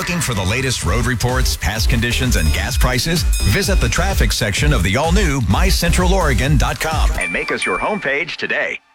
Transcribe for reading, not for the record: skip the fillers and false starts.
Looking for the latest road reports, past conditions, and gas prices? Visit the traffic section of the all-new MyCentralOregon.com and make us your homepage today.